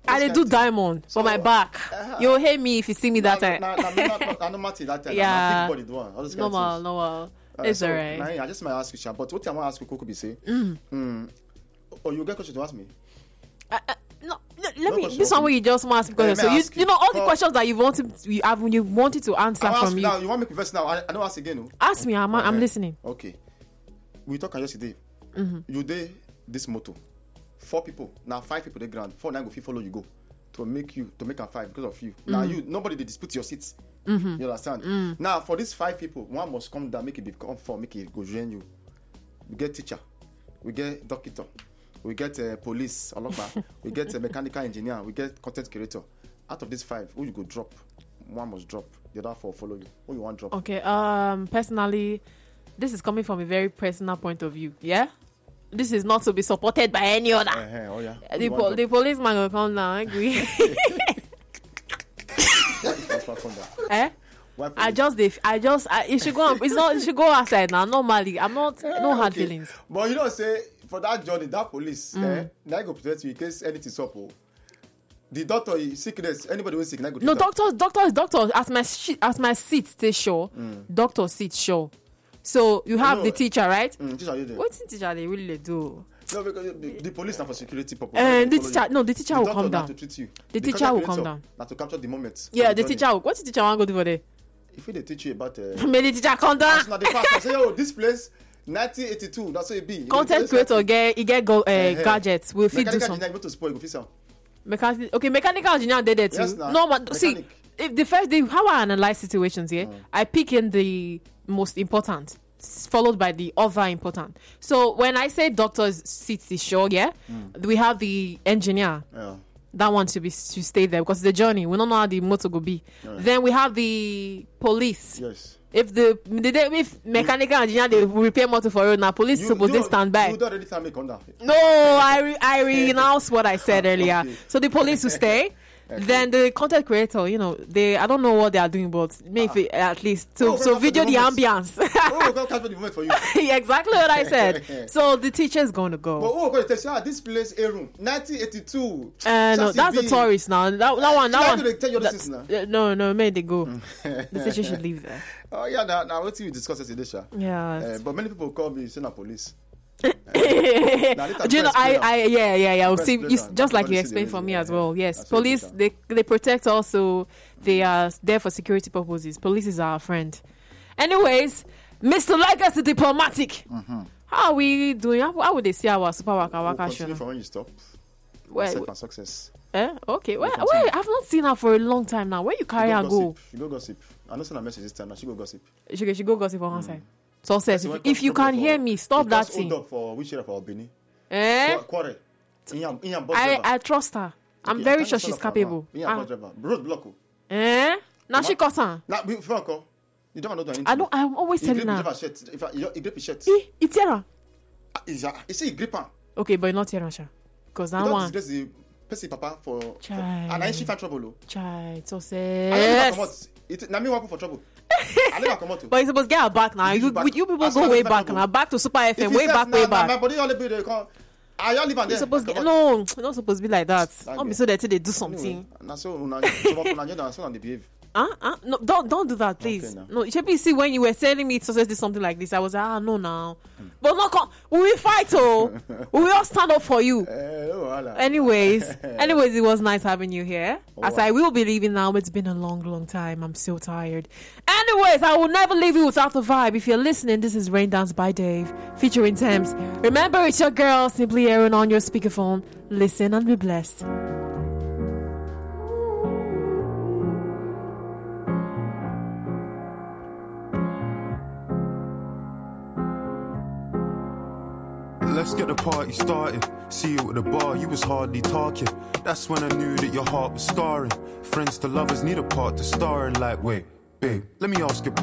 I do diamond for my back. You'll hate me if you see me that time. Yeah. Normal. It's alright. I just might ask you, but what I want to ask you, Coco, be say. Oh, you get question to ask me? No, let me. This one where you just ask because you know all the questions that you wanted to answer from you. Now you want me to confess now? I don't ask again. No? Ask me. I'm listening. Okay. We talked yesterday. You did this motto. 4 people. Now 5 people they grant. 4 now go follow you go to make a 5 because of you. Now nobody they dispute your seats. You understand? Now for these 5 people, one must come down, make it become 4, make it go join you. We get teacher, we get doctor, we get police, we get a mechanical engineer, we get content creator. Out of these 5, who you go drop? One must drop. The other 4 follow you. Who you want drop? Okay. Personally, this is coming from a very personal point of view. Yeah. This is not to be supported by any other. The policeman will come down. I agree. It should go. It's not. It should go outside now. Normally, I'm not. No hard feelings. But you don't say for that journey, that police, now go protect you in case anything's up. The doctor is sickness. Anybody who is sick, now go. No, doctor. As my seat stay sure. Doctor seat sure. So you have the teacher, right? Teacher, you what teacher they really do? No, because the police now for security purpose. The teacher will come down. To treat you. The teacher will come down. Not to capture the moment. Yeah, the teacher. What the teacher want to go do for there? If they teach you about may the teacher come down. Not the past. I say, oh, this place 1982. That's what it be. Content creator get gadgets. We'll fit do something. Mechanical engineer did it too. Yes, no, but see, if how I analyze situations here, I pick in the most important, followed by the other important. So when I say doctor's seat is sure, we have the engineer. Yeah. That one to stay there because the journey. We don't know how the motor go be. Yeah. Then we have the police. Yes. If if mechanical engineer they repair motor for road now, police supposed to stand by. You don't already tell me come down. No, I renounce what I said earlier. Okay. So the police will stay. Okay. Then the content creator, I don't know what they are doing, but maybe at least so video the ambience. We'll capture the moment for you. Exactly what I said. So the teacher is going to go. But going to tell you this place a room 1982. No, that's a tourist now. That one. Tell you this now. No, may they go. The teacher should leave there. Oh yeah, now what we discuss today, Sha. Yeah. But many people call me saying police. Do you know? I see. Just like you explained for me as well. Yes, police they protect us, so they are there for security purposes. Police is our friend. Anyways, Mr. Legacy Diplomatic, how are we doing? How would they see our super waka show? Continue from when you stop. Well, success. Okay. Well, I've not seen her for a long time now. Where you carry her go? She go gossip. I know send a message this time. Now she go gossip. She go gossip on her side. So says if you can hear me, stop that thing. Hold up for which area for Benin? Quarry. I trust her. I'm very sure she's capable. Road block. Now she got her. Now before call. You don't know anything. I'm always telling her. If you grip his shirt. It's her. You see grip her. Okay, but not here, Rasha. Because that one. Just the person papa for. And I she find trouble. Child, so says. Now me want for trouble. But you're supposed to get her back now. You people go way back now. Back to Super FM. Way back. My body only be there. Are you living there? Supposed to no, not supposed to be like that. Don't be so that they do something. So they behave. No, don't do that, please. Okay, no, it should be see when you were telling me to do something like this. I was like, no now. But no, we will fight, we will all stand up for you. Anyways, it was nice having you here. As I will be leaving now, it's been a long time. I'm so tired. Anyways, I will never leave you without the vibe. If you're listening, this is Rain Dance by Dave, featuring Thames. Remember, it's your girl, Simply Aaron, on your speakerphone. Listen and be blessed. Let's get the party started. See you at the bar, you was hardly talking. That's when I knew that your heart was scarring. Friends to lovers need a part to star in. Like, wait, babe, let me ask you.